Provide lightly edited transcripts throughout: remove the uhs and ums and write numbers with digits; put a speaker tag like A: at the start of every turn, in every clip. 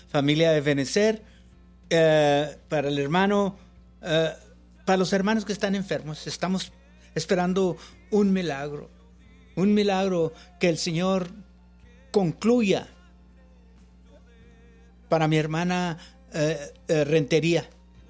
A: familia de Benecer, para el hermano, para los hermanos que están enfermos. Estamos esperando un milagro que el Señor concluya para mi hermana Rentería.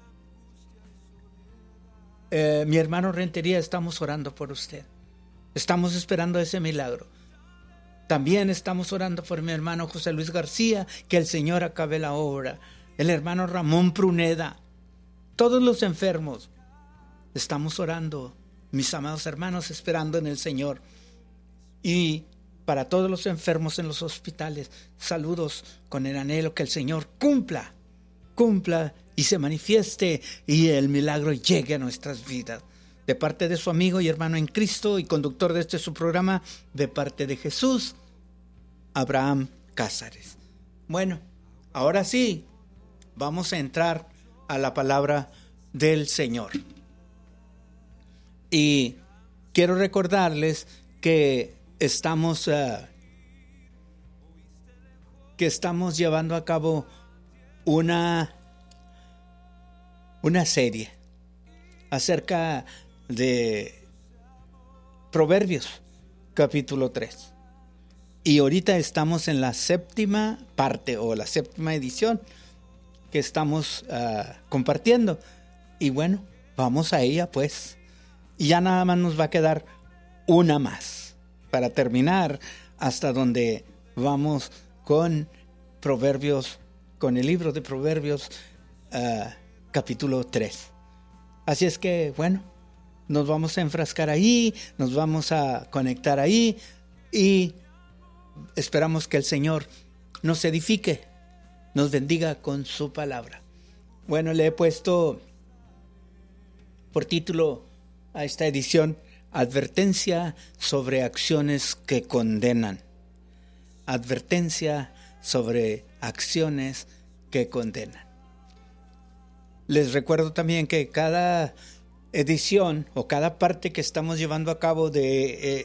A: Mi hermano Rentería, estamos orando por usted. Estamos esperando ese milagro. También estamos orando por mi hermano José Luis García, que el Señor acabe la obra. El hermano Ramón Pruneda. Todos los enfermos. Estamos orando, mis amados hermanos, esperando en el Señor. Y para todos los enfermos en los hospitales, saludos con el anhelo que el Señor cumpla y se manifieste y el milagro llegue a nuestras vidas. De parte de su amigo y hermano en Cristo y conductor de su programa, de parte de Jesús, Abraham Cázares. Bueno, ahora sí, vamos a entrar a la palabra del Señor. Y quiero recordarles que estamos llevando a cabo una serie acerca de Proverbios, capítulo 3. Y ahorita estamos en la séptima parte o la séptima edición que estamos compartiendo. Y bueno, vamos a ella pues. Y ya nada más nos va a quedar una más para terminar hasta donde vamos con Proverbios, con el libro de Proverbios, capítulo 3. Así es que, bueno, nos vamos a enfrascar ahí, nos vamos a conectar ahí y esperamos que el Señor nos edifique, nos bendiga con su palabra. Bueno, le he puesto por título a esta edición: Advertencia sobre acciones que condenan. Advertencia sobre acciones que condenan. Les recuerdo también que cada edición o cada parte que estamos llevando a cabo de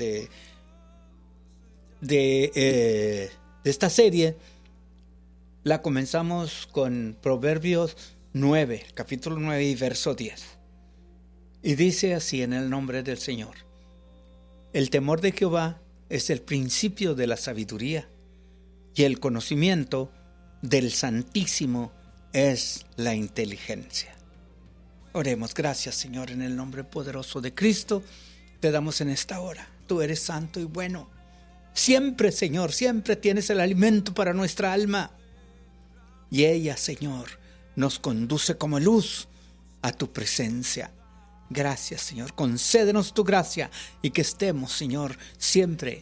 A: esta serie, la comenzamos con Proverbios 9, capítulo 9 y verso 10. Y dice así en el nombre del Señor: el temor de Jehová es el principio de la sabiduría, y el conocimiento del Santísimo es la inteligencia. Oremos. Gracias, Señor, en el nombre poderoso de Cristo. Te damos en esta hora. Tú eres santo y bueno. Siempre, Señor, siempre tienes el alimento para nuestra alma. Y ella, Señor, nos conduce como luz a tu presencia. Gracias, Señor. Concédenos tu gracia y que estemos, Señor, siempre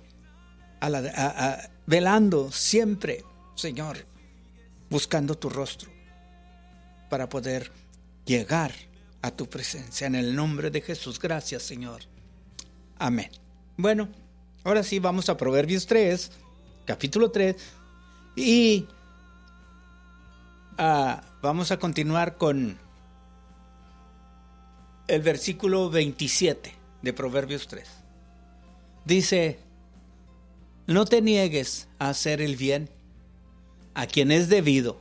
A: velando, siempre, Señor, buscando tu rostro para poder llegar a tu presencia. En el nombre de Jesús. Gracias, Señor. Amén. Bueno, ahora sí vamos a Proverbios 3, capítulo 3, y vamos a continuar con el versículo 27 de Proverbios 3. Dice: no te niegues a hacer el bien a quien es debido.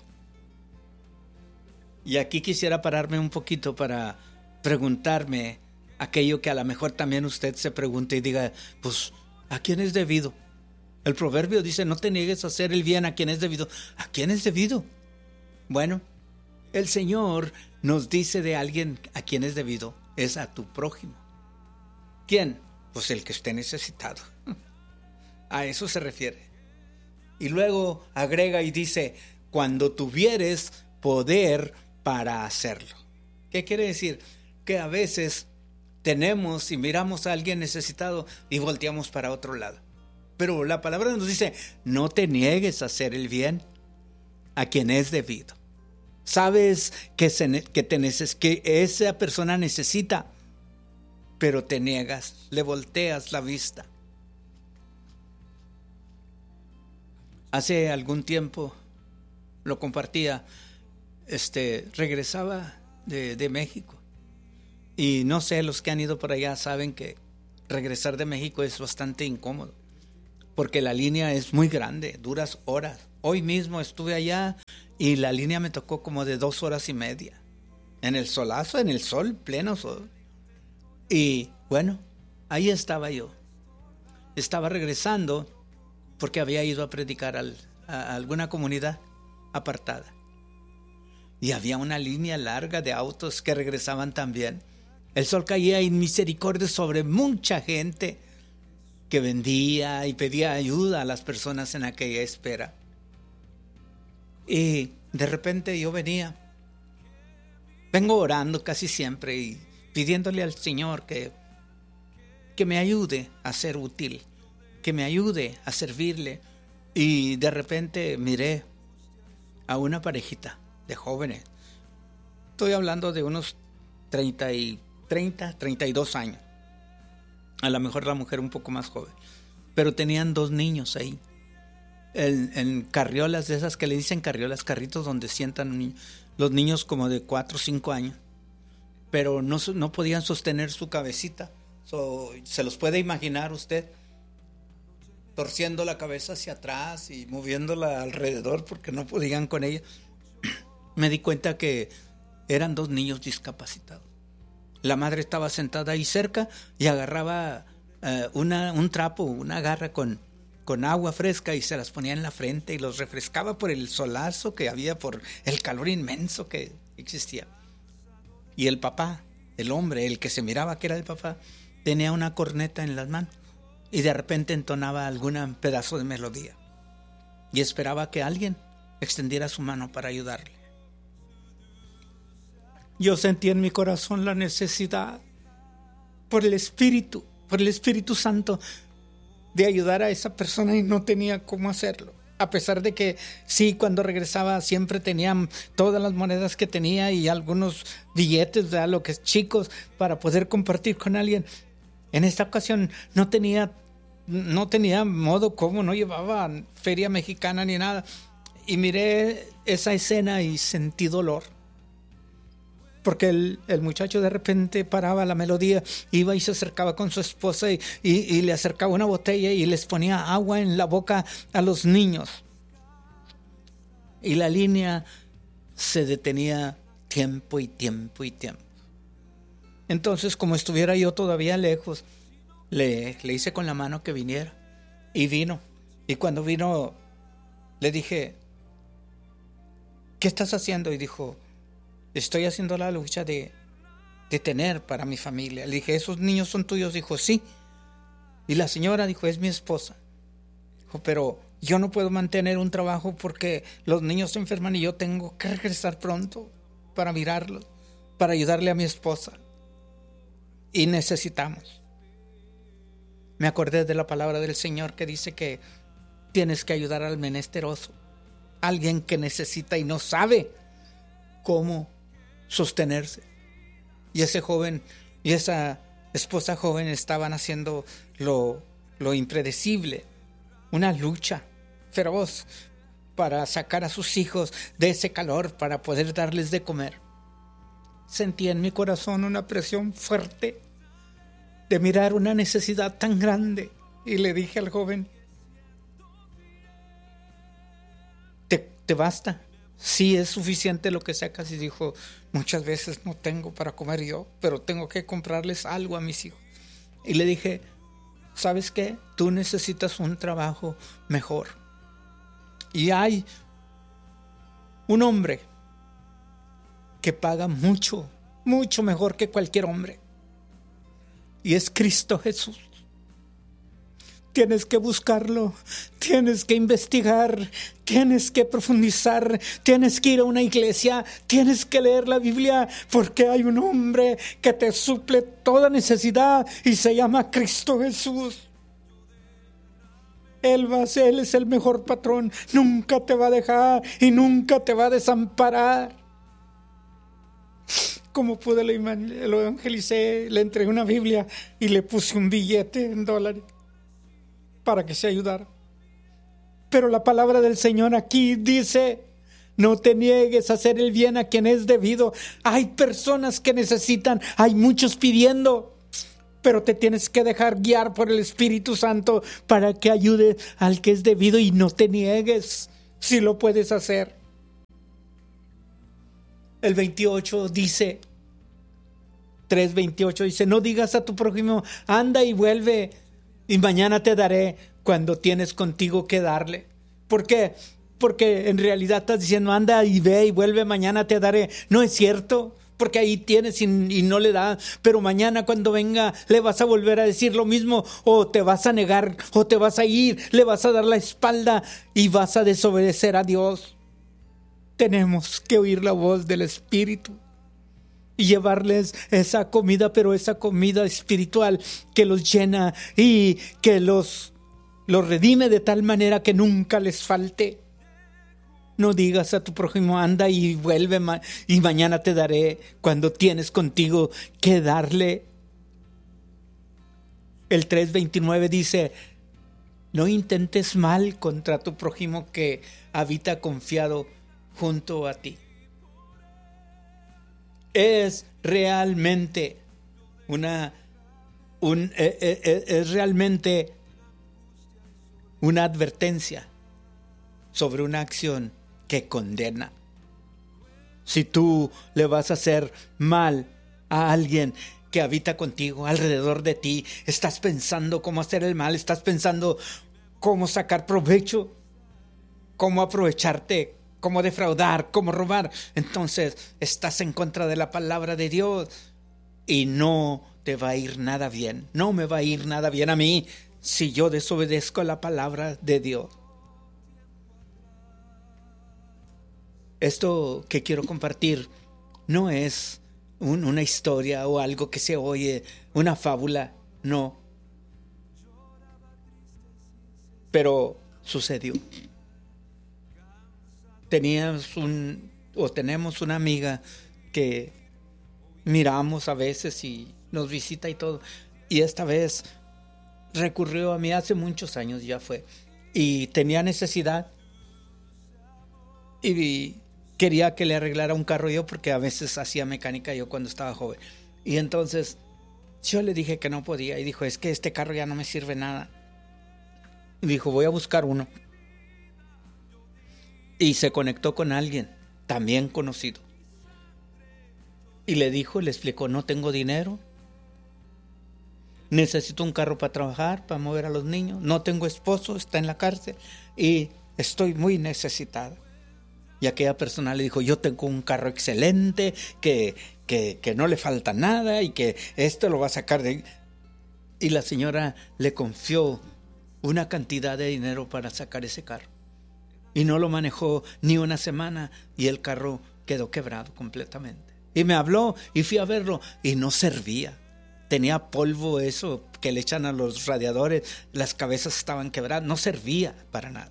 A: Y aquí quisiera pararme un poquito para preguntarme aquello que a lo mejor también usted se pregunte y diga: pues, ¿a quién es debido? El proverbio dice: no te niegues a hacer el bien a quien es debido. ¿A quién es debido? Bueno, el Señor nos dice de alguien a quien es debido: es a tu prójimo. ¿Quién? Pues el que esté necesitado. A eso se refiere. Y luego agrega y dice: cuando tuvieres poder para hacerlo. ¿Qué quiere decir? Que a veces tenemos y miramos a alguien necesitado y volteamos para otro lado. Pero la palabra nos dice: no te niegues a hacer el bien a quien es debido. Sabes que esa persona necesita, pero te niegas, le volteas la vista. Hace algún tiempo lo compartía, regresaba de México. Y no sé, los que han ido por allá saben que regresar de México es bastante incómodo, porque la línea es muy grande, duras horas Hoy mismo estuve allá y la línea me tocó como de 2 horas y media. En el solazo, en el sol, pleno sol. Y bueno, ahí estaba yo. Estaba regresando porque había ido a predicar a alguna comunidad apartada. Y había una línea larga de autos que regresaban también. El sol caía en misericordia sobre mucha gente que vendía y pedía ayuda a las personas en aquella espera. Y de repente yo vengo orando casi siempre y pidiéndole al Señor que me ayude a ser útil, que me ayude a servirle. Y de repente miré a una parejita de jóvenes. Estoy hablando de unos 32 años. A lo mejor la mujer un poco más joven. Pero tenían 2 niños ahí. En carriolas de esas que le dicen carriolas, carritos donde sientan los niños como de 4 o 5 años. Pero no podían sostener su cabecita. Se los puede imaginar usted torciendo la cabeza hacia atrás y moviéndola alrededor porque no podían con ella. Me di cuenta que eran 2 niños discapacitados. La madre estaba sentada ahí cerca y agarraba un trapo, una garra con agua fresca y se las ponía en la frente y los refrescaba por el solazo que había, por el calor inmenso que existía. Y el papá, el hombre, el que se miraba que era el papá, tenía una corneta en las manos y de repente entonaba algún pedazo de melodía y esperaba que alguien extendiera su mano para ayudarle. Yo sentí en mi corazón la necesidad por el Espíritu Santo de ayudar a esa persona y no tenía cómo hacerlo. A pesar de que sí, cuando regresaba siempre tenían todas las monedas que tenía y algunos billetes, ¿verdad? Lo que es chicos, para poder compartir con alguien. En esta ocasión no tenía modo como, no llevaba feria mexicana ni nada. Y miré esa escena y sentí dolor. Porque el muchacho de repente paraba la melodía, iba y se acercaba con su esposa y le acercaba una botella y les ponía agua en la boca a los niños. Y la línea se detenía tiempo y tiempo y tiempo. Entonces, como estuviera yo todavía lejos, le hice con la mano que viniera. Y vino. Y cuando vino, le dije, ¿qué estás haciendo? Y dijo, estoy haciendo la lucha de tener para mi familia. Le dije, ¿esos niños son tuyos? Dijo, sí. Y la señora dijo, es mi esposa. Dijo, pero yo no puedo mantener un trabajo porque los niños se enferman y yo tengo que regresar pronto para mirarlos, para ayudarle a mi esposa. Y necesitamos. Me acordé de la palabra del Señor que dice que tienes que ayudar al menesteroso, alguien que necesita y no sabe cómo sostenerse. Y ese joven y esa esposa joven estaban haciendo lo impredecible, una lucha feroz para sacar a sus hijos de ese calor, para poder darles de comer. Sentí en mi corazón una presión fuerte de mirar una necesidad tan grande y le dije al joven, ¿te basta? Sí, es suficiente lo que sacas. Y dijo, muchas veces no tengo para comer yo, pero tengo que comprarles algo a mis hijos. Y le dije, ¿sabes qué? Tú necesitas un trabajo mejor. Y hay un hombre que paga mucho, mucho mejor que cualquier hombre. Y es Cristo Jesús. Tienes que buscarlo, tienes que investigar, tienes que profundizar, tienes que ir a una iglesia, tienes que leer la Biblia, porque hay un hombre que te suple toda necesidad y se llama Cristo Jesús. Él es el mejor patrón, nunca te va a dejar y nunca te va a desamparar. Como pude, lo evangelicé, le entregué una Biblia y le puse un billete en dólares para que se ayudara. Pero la palabra del Señor aquí dice, no te niegues a hacer el bien a quien es debido. Hay personas que necesitan, hay muchos pidiendo, pero te tienes que dejar guiar por el Espíritu Santo para que ayude al que es debido y no te niegues. Si lo puedes hacer. El 28 dice, 3:28 dice, no digas a tu prójimo, anda y vuelve, y mañana te daré, cuando tienes contigo que darle. ¿Por qué? Porque en realidad estás diciendo, anda y ve y vuelve, mañana te daré. No es cierto, porque ahí tienes y no le da. Pero mañana cuando venga le vas a volver a decir lo mismo, o te vas a negar, o te vas a ir, le vas a dar la espalda y vas a desobedecer a Dios. Tenemos que oír la voz del Espíritu y llevarles esa comida, pero esa comida espiritual que los llena y que los redime de tal manera que nunca les falte. No digas a tu prójimo, anda y vuelve y mañana te daré, cuando tienes contigo que darle. El 3:29 dice, no intentes mal contra tu prójimo que habita confiado junto a ti. Es realmente es realmente una advertencia sobre una acción que condena. Si tú le vas a hacer mal a alguien que habita contigo, alrededor de ti, estás pensando cómo hacer el mal, estás pensando cómo sacar provecho, cómo aprovecharte, cómo defraudar, cómo robar, entonces estás en contra de la palabra de Dios y no te va a ir nada bien. No me va a ir nada bien a mí si yo desobedezco la palabra de Dios. Esto que quiero compartir no es una historia o algo que se oye, una fábula, no. Pero sucedió. Tenemos una amiga que miramos a veces y nos visita y todo. Y esta vez recurrió a mí, hace muchos años ya fue, y tenía necesidad y quería que le arreglara un carro yo, porque a veces hacía mecánica yo cuando estaba joven. Y entonces yo le dije que no podía y dijo, es que este carro ya no me sirve nada. Y dijo, voy a buscar uno. Y se conectó con alguien también conocido. Y le explicó, no tengo dinero. Necesito un carro para trabajar, para mover a los niños. No tengo esposo, está en la cárcel y estoy muy necesitada. Y aquella persona le dijo, yo tengo un carro excelente, que no le falta nada y que esto lo va a sacar de... Y la señora le confió una cantidad de dinero para sacar ese carro. Y no lo manejó ni una semana y el carro quedó quebrado completamente. Y me habló y fui a verlo y no servía. Tenía polvo, eso que le echan a los radiadores, las cabezas estaban quebradas, no servía para nada.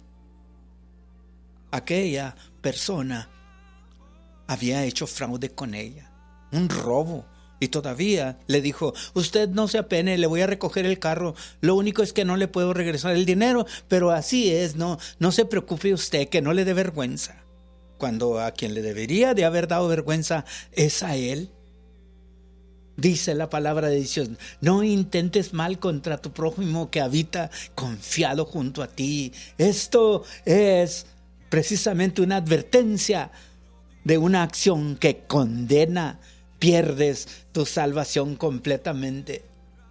A: Aquella persona había hecho fraude con ella, un robo. Y todavía le dijo, usted no se apene, le voy a recoger el carro, lo único es que no le puedo regresar el dinero, pero así es, no se preocupe usted, que no le dé vergüenza. Cuando a quien le debería de haber dado vergüenza es a él. Dice la palabra de Dios, no intentes mal contra tu prójimo que habita confiado junto a ti. Esto es precisamente una advertencia de una acción que condena. Pierdes tu salvación completamente.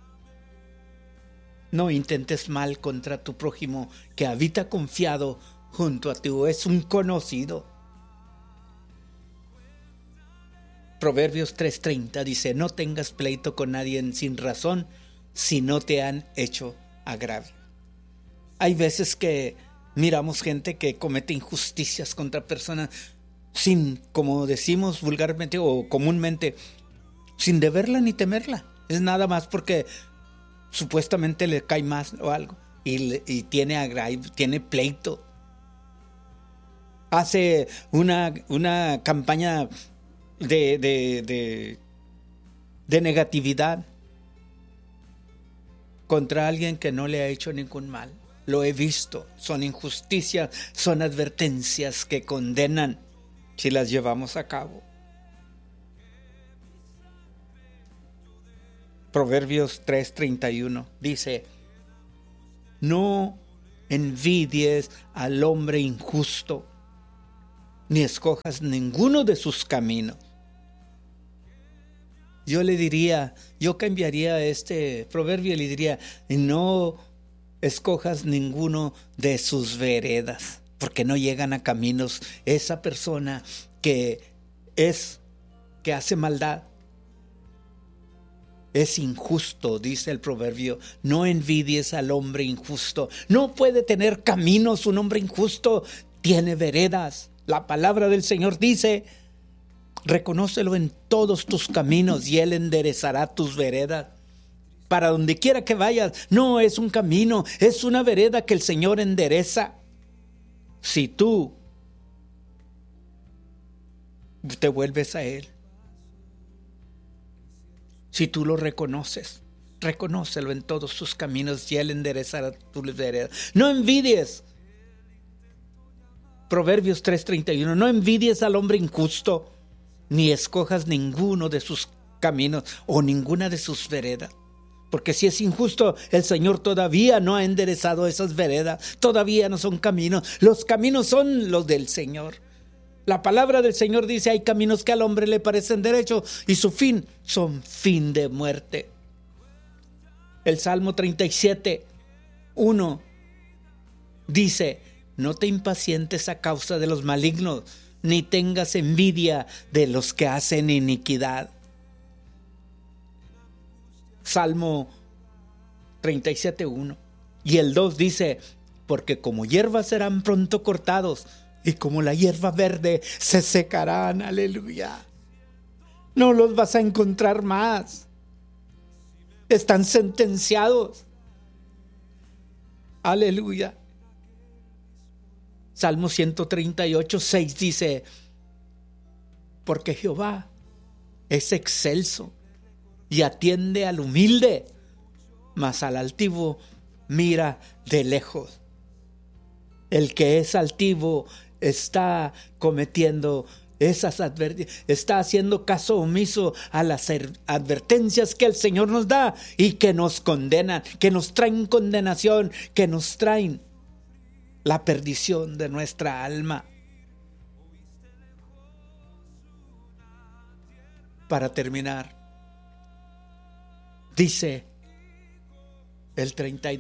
A: No intentes mal contra tu prójimo que habita confiado junto a ti, es un conocido. Proverbios 3:30 dice, no tengas pleito con nadie sin razón si no te han hecho agravio. Hay veces que miramos gente que comete injusticias contra personas sin, como decimos vulgarmente o comúnmente, sin deberla ni temerla. Es nada más porque supuestamente le cae más o algo y tiene agravio, tiene pleito. Hace una campaña de negatividad contra alguien que no le ha hecho ningún mal. Lo he visto, son injusticias, son advertencias que condenan si las llevamos a cabo. Proverbios 3:31 dice, no envidies al hombre injusto, ni escojas ninguno de sus caminos. Yo cambiaría este proverbio y le diría, no escojas ninguno de sus veredas, porque no llegan a caminos. Esa persona que hace maldad es injusto, dice el proverbio. No envidies al hombre injusto. No puede tener caminos un hombre injusto, tiene veredas. La palabra del Señor dice, reconócelo en todos tus caminos y Él enderezará tus veredas. Para donde quiera que vayas, no es un camino, es una vereda que el Señor endereza. Si tú te vuelves a Él, si tú lo reconoces, reconócelo en todos tus caminos y Él enderezará tus veredas. No envidies. Proverbios 3:31. No envidies al hombre injusto, ni escojas ninguno de sus caminos o ninguna de sus veredas. Porque si es injusto, el Señor todavía no ha enderezado esas veredas, todavía no son caminos. Los caminos son los del Señor. La palabra del Señor dice, hay caminos que al hombre le parecen derechos y su fin son fin de muerte. El Salmo 37:1 dice, no te impacientes a causa de los malignos, ni tengas envidia de los que hacen iniquidad. Salmo 37:1. Y el 2 dice, porque como hierba serán pronto cortados, y como la hierba verde se secarán. Aleluya. No los vas a encontrar más. Están sentenciados. Aleluya. Salmo 138:6 dice, porque Jehová es excelso y atiende al humilde, mas al altivo mira de lejos. El que es altivo está cometiendo esas advertencias, está haciendo caso omiso a las advertencias que el Señor nos da y que nos condenan, que nos traen condenación, que nos traen la perdición de nuestra alma. Para terminar, dice el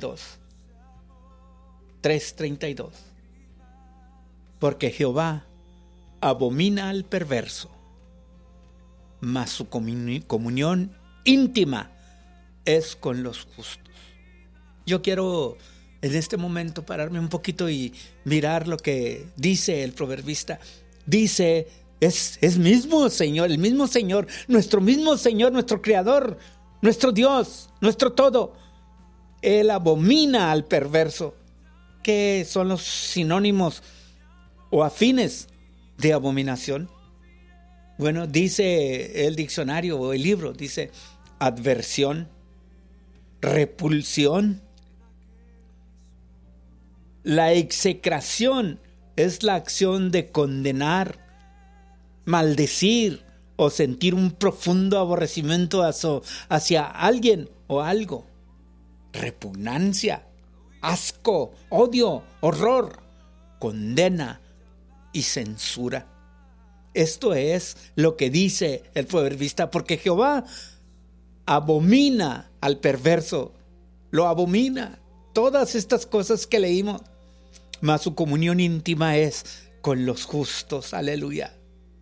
A: 3:32, porque Jehová abomina al perverso, mas su comunión íntima es con los justos. Yo quiero en este momento pararme un poquito y mirar lo que dice el proverbista. Dice, es mismo Señor, el mismo Señor, nuestro mismo Señor, nuestro Creador, nuestro Dios, nuestro todo. Él abomina al perverso. ¿Qué son los sinónimos o afines de abominación? Bueno, dice el diccionario o el libro, dice adversión, repulsión. La execración es la acción de condenar, maldecir o sentir un profundo aborrecimiento hacia alguien o algo. Repugnancia, asco, odio, horror, condena y censura. Esto es lo que dice el proverbista, porque Jehová abomina al perverso, lo abomina. Todas estas cosas que leímos, mas su comunión íntima es con los justos. Aleluya.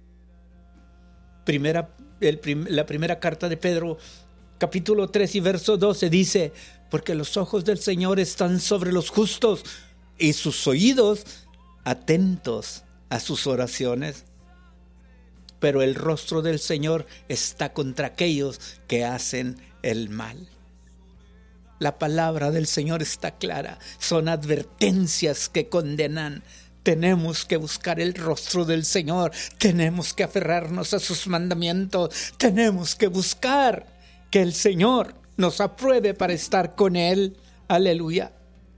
A: La primera carta de Pedro, capítulo 3 y verso 12 dice, porque los ojos del Señor están sobre los justos y sus oídos atentos a sus oraciones. Pero el rostro del Señor está contra aquellos que hacen el mal. La palabra del Señor está clara. Son advertencias que condenan. Tenemos que buscar el rostro del Señor. Tenemos que aferrarnos a sus mandamientos. Tenemos que buscar que el Señor nos apruebe para estar con Él. Aleluya.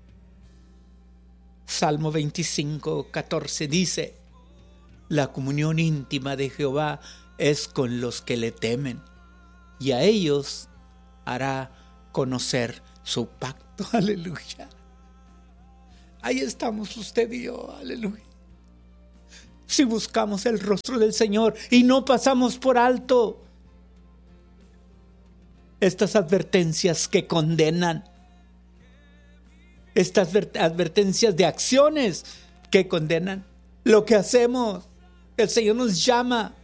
A: Salmo 25:14 dice, la comunión íntima de Jehová es con los que le temen, y a ellos hará conocer su pacto. Aleluya. Ahí estamos usted y yo, aleluya. Si buscamos el rostro del Señor y no pasamos por alto estas advertencias que condenan, estas advertencias de acciones que condenan lo que hacemos. El Señor nos llama.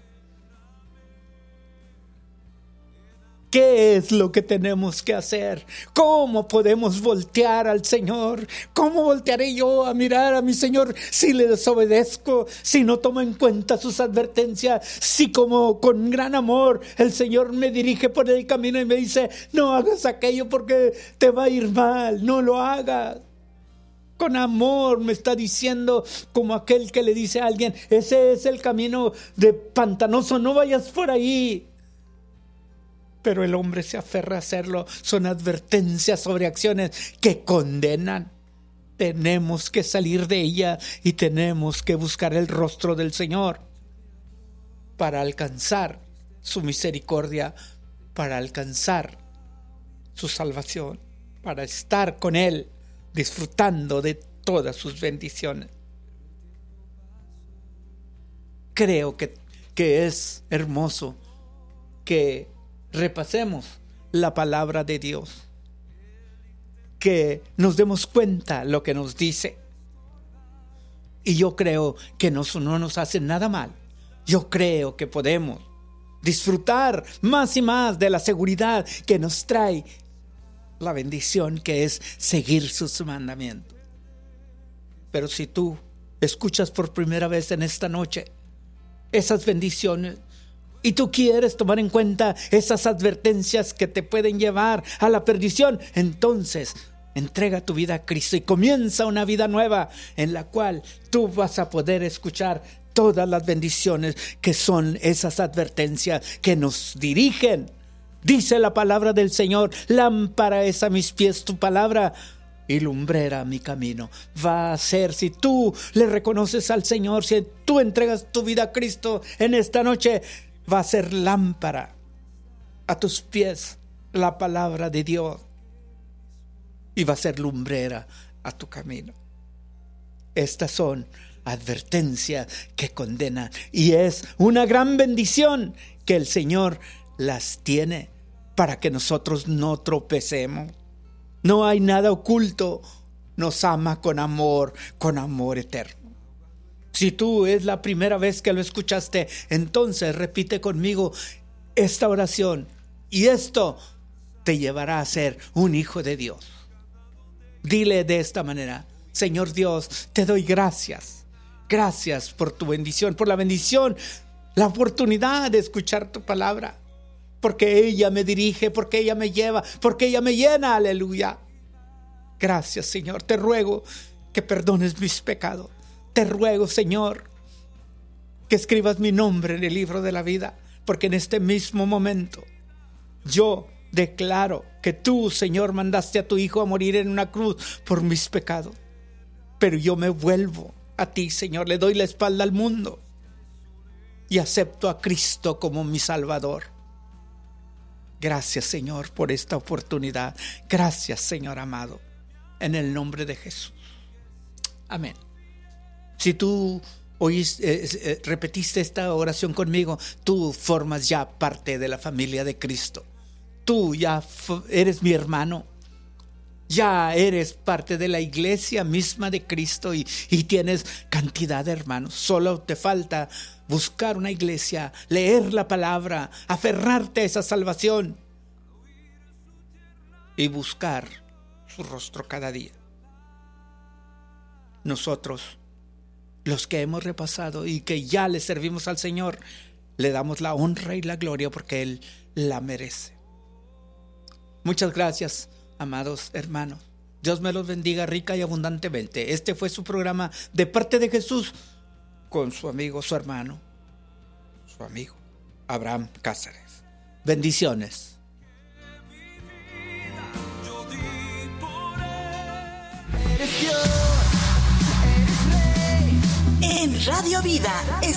A: ¿Qué es lo que tenemos que hacer? ¿Cómo podemos voltear al Señor? ¿Cómo voltearé yo a mirar a mi Señor si le desobedezco? Si no tomo en cuenta sus advertencias. Si como con gran amor el Señor me dirige por el camino y me dice: no hagas aquello porque te va a ir mal. No lo hagas. Con amor me está diciendo, como aquel que le dice a alguien: ese es el camino de pantanoso, no vayas por ahí. Pero el hombre se aferra a hacerlo. Son advertencias sobre acciones que condenan. Tenemos que salir de ella y tenemos que buscar el rostro del Señor para alcanzar su misericordia, para alcanzar su salvación, para estar con Él, disfrutando de todas sus bendiciones. Creo que es hermoso que repasemos la palabra de Dios, que nos demos cuenta lo que nos dice. Y yo creo que no nos hace nada mal. Yo creo que podemos disfrutar más y más de la seguridad que nos trae la bendición, que es seguir sus mandamientos. Pero si tú escuchas por primera vez en esta noche esas bendiciones y tú quieres tomar en cuenta esas advertencias que te pueden llevar a la perdición, entonces entrega tu vida a Cristo y comienza una vida nueva en la cual tú vas a poder escuchar todas las bendiciones que son esas advertencias que nos dirigen. Dice la palabra del Señor: lámpara es a mis pies tu palabra y lumbrera mi camino. Va a ser, si tú le reconoces al Señor, si tú entregas tu vida a Cristo en esta noche, va a ser lámpara a tus pies la palabra de Dios y va a ser lumbrera a tu camino. Estas son advertencias que condenan y es una gran bendición que el Señor las tiene para que nosotros no tropecemos. No hay nada oculto. Nos ama con amor eterno. Si tú es la primera vez que lo escuchaste, entonces repite conmigo esta oración y esto te llevará a ser un hijo de Dios. Dile de esta manera: Señor Dios, te doy gracias. Gracias por tu bendición, por la bendición, la oportunidad de escuchar tu palabra. Porque ella me dirige, porque ella me lleva, porque ella me llena, aleluya. Gracias, Señor. Te ruego que perdones mis pecados. Te ruego, Señor, que escribas mi nombre en el libro de la vida, porque en este mismo momento yo declaro que tú, Señor, mandaste a tu Hijo a morir en una cruz por mis pecados. Pero yo me vuelvo a ti, Señor, le doy la espalda al mundo y acepto a Cristo como mi Salvador. Gracias, Señor, por esta oportunidad. Gracias, Señor amado, en el nombre de Jesús. Amén. Si tú hoy repetiste esta oración conmigo, tú formas ya parte de la familia de Cristo. Tú ya eres mi hermano. Ya eres parte de la iglesia misma de Cristo y tienes cantidad de hermanos. Solo te falta buscar una iglesia, leer la palabra, aferrarte a esa salvación y buscar su rostro cada día. Nosotros, los que hemos repasado y que ya le servimos al Señor, le damos la honra y la gloria porque Él la merece. Muchas gracias, amados hermanos. Dios me los bendiga rica y abundantemente. Este fue su programa De Parte de Jesús con su amigo, su hermano, su amigo Abraham Cáceres. Bendiciones.
B: En Radio Vida